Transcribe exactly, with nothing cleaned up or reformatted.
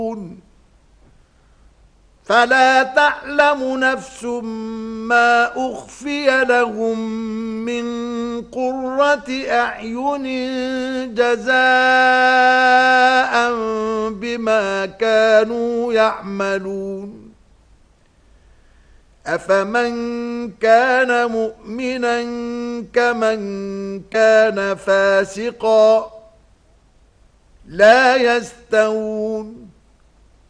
فلا تعلم نفس ما أخفي لهم من قرة أعين جزاء بما كانوا يعملون أفمن كان مؤمنا كمن كان فاسقا لا يستوون